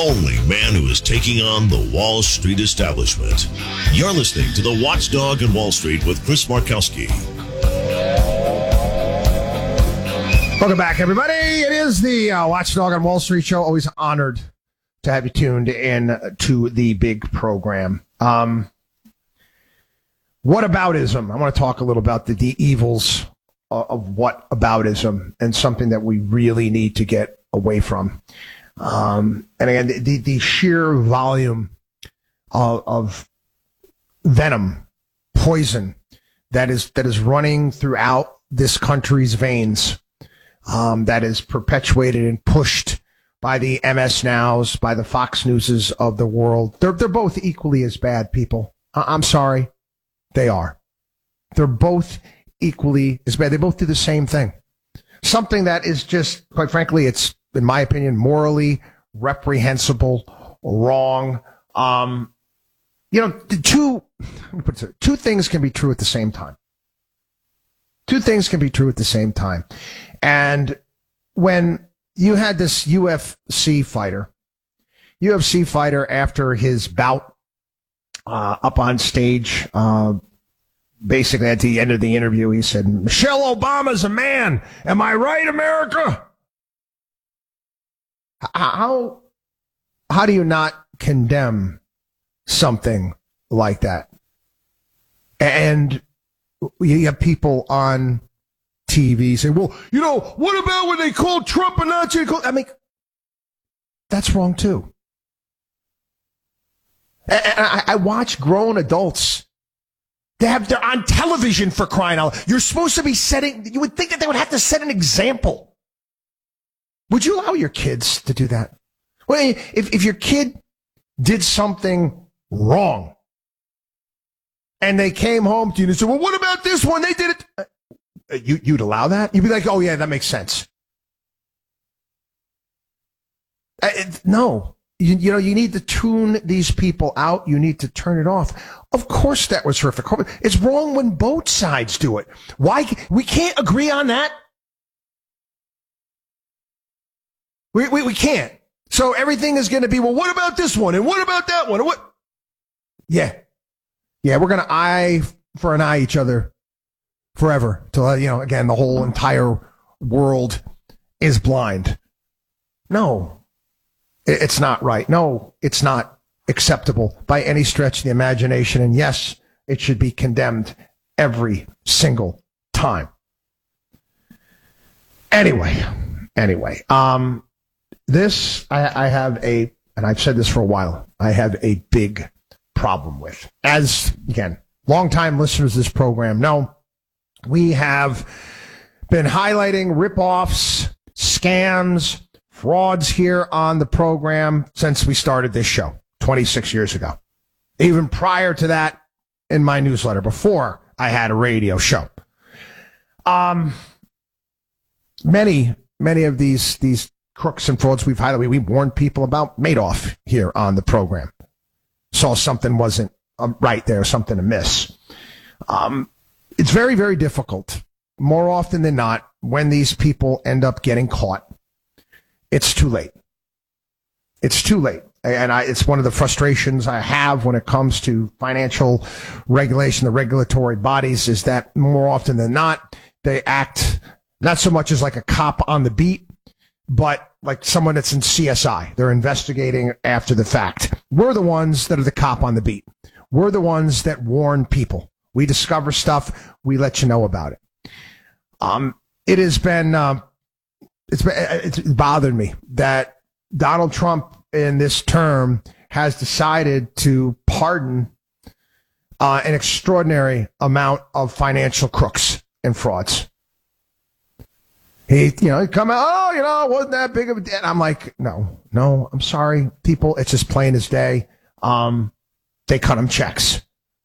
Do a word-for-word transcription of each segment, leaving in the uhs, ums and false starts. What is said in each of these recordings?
only man who is taking on the Wall Street establishment. You're listening to The Watchdog on Wall Street with Chris Markowski. Welcome back, everybody. It is the uh, Watchdog on Wall Street show. Always honored to have you tuned in to the big program. Um, whataboutism. I want to talk a little about the, the evils of, of whataboutism and something that we really need to get away from. Um, and again, the, the sheer volume of, of venom, poison that is that is running throughout this country's veins. Um, that is perpetuated and pushed by the M S Nows, by the Fox Newses of the world. They're they're both equally as bad, people. I- I'm sorry. They are. They're both equally as bad. They both do the same thing. Something that is just, quite frankly, it's, in my opinion, morally reprehensible, wrong. Um, you know, the two, let me put it, two things can be true at the same time. Two things can be true at the same time. And when you had this U F C fighter, U F C fighter after his bout uh, up on stage, uh, basically at the end of the interview, he said, "Michelle Obama's a man. Am I right, America?" How, how do you not condemn something like that? And you have people on T V say, well, you know, what about when they called Trump a Nazi? I mean, that's wrong too. And I, I watch grown adults. They have, they're on television, for crying out loud. You're supposed to be setting, you would think that they would have to set an example. Would you allow your kids to do that? Well, if, if your kid did something wrong and they came home to you and said, well, what about this one? They did it. You, you'd allow that? You'd be like, oh, yeah, that makes sense. Uh, it, no. You, you know, you need to tune these people out. You need to turn it off. Of course that was horrific. It's wrong when both sides do it. Why? We can't agree on that. We, we, we can't. So everything is going to be, well, what about this one? And what about that one? And what? Yeah. Yeah, we're going to eye for an eye each other forever till, you know, again, the whole entire world is blind. No, it's not right. No, it's not acceptable by any stretch of the imagination. And yes, it should be condemned every single time. Anyway, anyway, um, this, I, I have a, and I've said this for a while, I have a big problem with. As, again, longtime listeners of this program know, we have been highlighting ripoffs, scams, frauds here on the program since we started this show twenty-six years ago. Even prior to that, in my newsletter, before I had a radio show. Um, many, many of these, these crooks and frauds we've highlighted, we warned people about Madoff here on the program. Saw something wasn't right there, something amiss. Um, It's very, very difficult. More often than not, when these people end up getting caught, it's too late. It's too late. And I, it's one of the frustrations I have when it comes to financial regulation, the regulatory bodies, is that more often than not, they act not so much as like a cop on the beat, but like someone that's in C S I. They're investigating after the fact. We're the ones that are the cop on the beat. We're the ones that warn people. We discover stuff. We let you know about it. Um, it has been, uh, it's been, it's bothered me that Donald Trump in this term has decided to pardon uh, an extraordinary amount of financial crooks and frauds. He, you know, come out, oh, you know, it wasn't that big of a deal. I'm like, no, no, I'm sorry, people. It's just plain as day. Um, they cut him checks.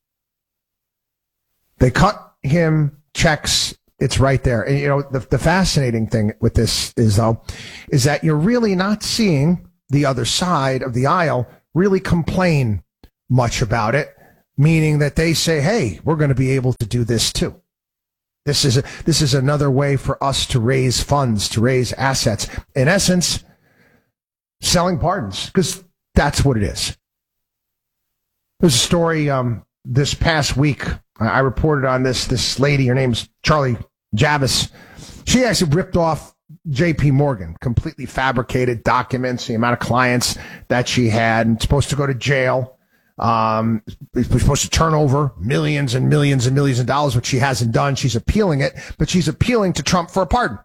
They cut him checks. It's right there. And, you know, the, the fascinating thing with this is, though, is that you're really not seeing the other side of the aisle really complain much about it, meaning that they say, hey, we're going to be able to do this too. This is a, this is another way for us to raise funds, to raise assets. In essence, selling pardons, because that's what it is. There's a story um, this past week. I reported on this. This lady, her name's Charlie Javis. She actually ripped off J P Morgan, completely fabricated documents, the amount of clients that she had, and supposed to go to jail. Um, was supposed to turn over millions and millions and millions of dollars, which she hasn't done. She's appealing it, but she's appealing to Trump for a pardon.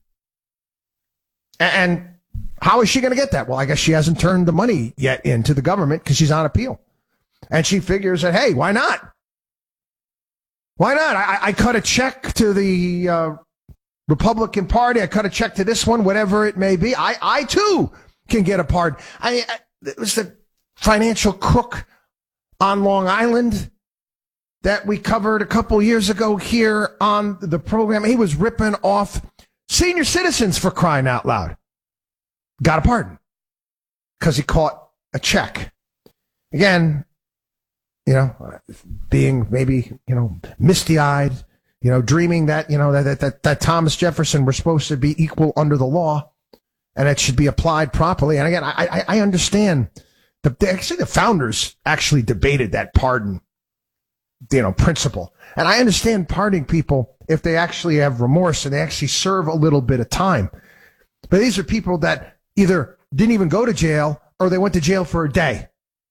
And how is she going to get that? Well, I guess she hasn't turned the money yet into the government because she's on appeal. And she figures that, hey, why not? Why not? I, I cut a check to the uh, Republican Party. I cut a check to this one, whatever it may be. I, I too, can get a pardon. I, I, it was the financial crook on Long Island that we covered a couple years ago here on the program. He was ripping off senior citizens, for crying out loud. Got a pardon because he caught a check. Again, you know, being maybe, you know, misty-eyed, you know, dreaming that, you know, that, that, that Thomas Jefferson was supposed to be equal under the law and it should be applied properly. And again, I, I, I understand the, actually the founders actually debated that pardon, you know, principle. And I understand pardoning people if they actually have remorse and they actually serve a little bit of time. But these are people that either didn't even go to jail or they went to jail for a day.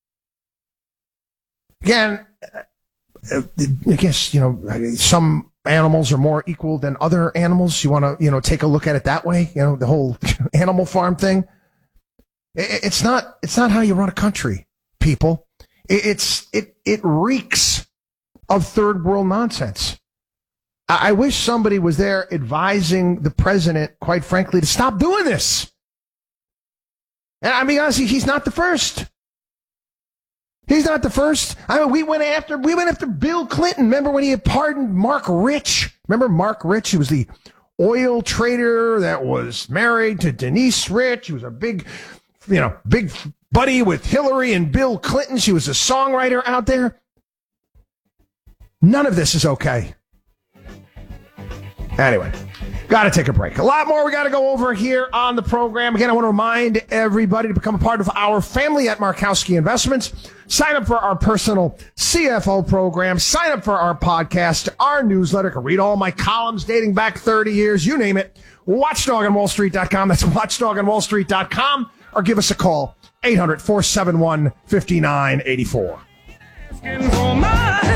Again, I guess, you know, some animals are more equal than other animals. You want to, you know, take a look at it that way. You know, the whole animal farm thing. It's not, it's not how you run a country, people. It's, it, it reeks of third world nonsense. I wish somebody was there advising the president, quite frankly, to stop doing this. And I mean, honestly, he's not the first. He's not the first. I mean, we went after, we went after Bill Clinton. Remember when he had pardoned Mark Rich? Remember Mark Rich? He was the oil trader that was married to Denise Rich. He was a big, you know, big buddy with Hillary and Bill Clinton. She was a songwriter out there. None of this is okay. Anyway, got to take a break. A lot more we got to go over here on the program. Again, I want to remind everybody to become a part of our family at Markowski Investments. Sign up for our personal C F O program. Sign up for our podcast, our newsletter. You can read all my columns dating back thirty years. You name it. watchdog on wall street dot com. That's watchdog on wall street dot com. Or give us a call, eight hundred, four seven one, five nine eight four. Asking for much.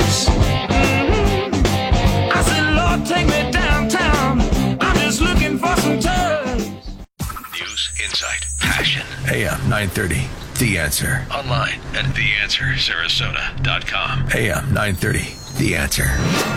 Mm-hmm. I said, Lord, take me downtown. I'm just looking for some turns. News, insight, passion. A M nine thirty. The Answer. Online at the answer sarasota dot com. A M nine thirty. The Answer.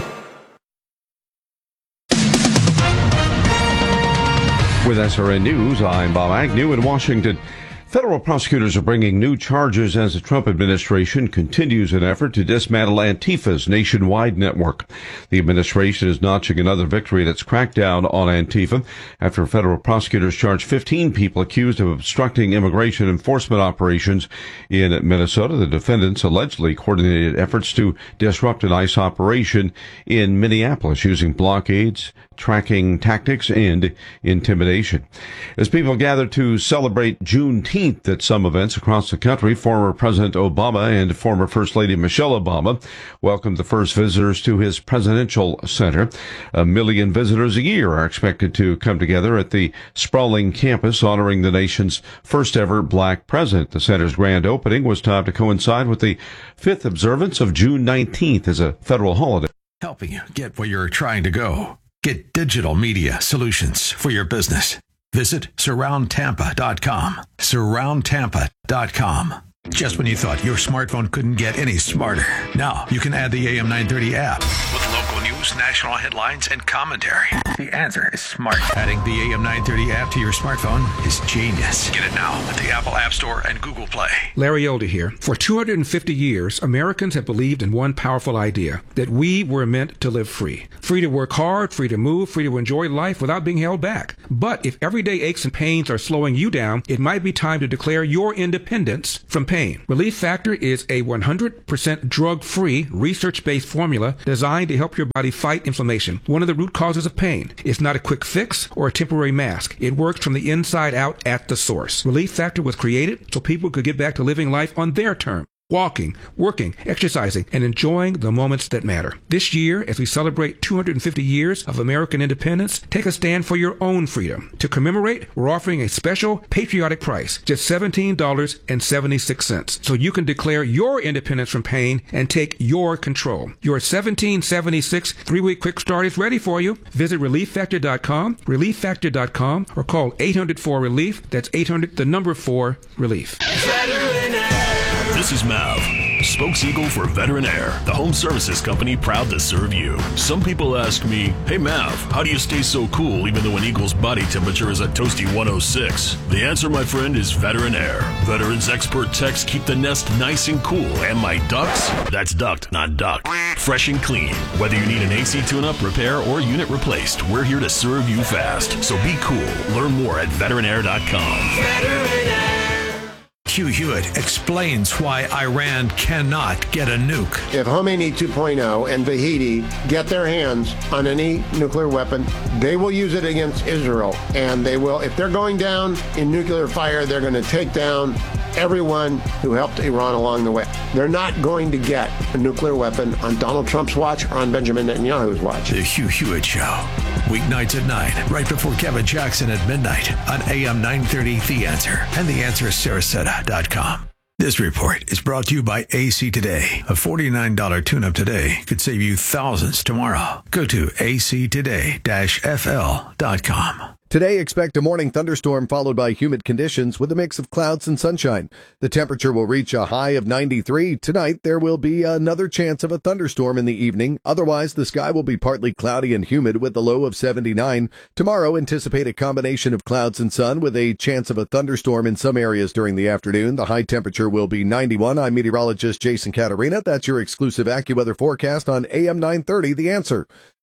With S R N News, I'm Bob Agnew in Washington. Federal prosecutors are bringing new charges as the Trump administration continues an effort to dismantle Antifa's nationwide network. The administration is notching another victory in its crackdown on Antifa after federal prosecutors charged fifteen people accused of obstructing immigration enforcement operations in Minnesota. The defendants allegedly coordinated efforts to disrupt an ICE operation in Minneapolis using blockades, tracking tactics, and intimidation. As people gather to celebrate Juneteenth at some events across the country, former President Obama and former First Lady Michelle Obama welcomed the first visitors to his presidential center. A million visitors a year are expected to come together at the sprawling campus honoring the nation's first ever black president. The center's grand opening was timed to coincide with the fifth observance of June nineteenth as a federal holiday. Helping you get where you're trying to go. Get digital media solutions for your business. Visit surround tampa dot com. surround tampa dot com. Just when you thought your smartphone couldn't get any smarter, now you can add the A M nine thirty app with local news, national headlines, and commentary. The Answer is smart. Adding the A M nine thirty app to your smartphone is genius. Get it now at the Apple App Store and Google Play. Larry Elder here. For two hundred fifty years, Americans have believed in one powerful idea, that we were meant to live free. Free to work hard, free to move, free to enjoy life without being held back. But if everyday aches and pains are slowing you down, it might be time to declare your independence from pain. Relief Factor is a one hundred percent drug-free, research-based formula designed to help your body naturally fight inflammation, one of the root causes of pain. It's not a quick fix or a temporary mask. It works from the inside out at the source. Relief Factor was created so people could get back to living life on their terms. Walking, working, exercising, and enjoying the moments that matter. This year, as we celebrate two hundred fifty years of American independence, take a stand for your own freedom. To commemorate, we're offering a special patriotic price, just seventeen dollars and seventy-six cents, so you can declare your independence from pain and take your control. Your seventeen seventy-six three-week quick start is ready for you. Visit relief factor dot com, relief factor dot com, or call eight hundred four relief. That's eight hundred, the number four, relief. This is Mav, spokes eagle for Veteran Air, the home services company proud to serve you. Some people ask me, hey Mav, how do you stay so cool even though an eagle's body temperature is a toasty one oh six? The answer, my friend, is Veteran Air. Veterans expert techs keep the nest nice and cool, and my ducks, that's ducked, not duck, fresh and clean. Whether you need an A C tune-up, repair, or unit replaced, we're here to serve you fast. So be cool. Learn more at veteran air dot com. Veteran Air. Hugh Hewitt explains why Iran cannot get a nuke. If Khomeini two point oh and Vahidi get their hands on any nuclear weapon, they will use it against Israel. And they will, if they're going down in nuclear fire, they're going to take down everyone who helped Iran along the way. They're not going to get a nuclear weapon on Donald Trump's watch or on Benjamin Netanyahu's watch. The Hugh Hewitt Show. Weeknights at nine, right before Kevin Jackson at midnight on A M nine thirty The Answer and the answer is sarasota dot com. This report is brought to you by A C Today. A forty-nine dollars tune-up today could save you thousands tomorrow. Go to a c today dash f l dot com. Today, expect a morning thunderstorm followed by humid conditions with a mix of clouds and sunshine. The temperature will reach a high of ninety-three. Tonight, there will be another chance of a thunderstorm in the evening. Otherwise, the sky will be partly cloudy and humid with a low of seventy-nine. Tomorrow, anticipate a combination of clouds and sun with a chance of a thunderstorm in some areas during the afternoon. The high temperature will be ninety-one. I'm meteorologist Jason Catarina. That's your exclusive AccuWeather forecast on A M nine thirty, The Answer.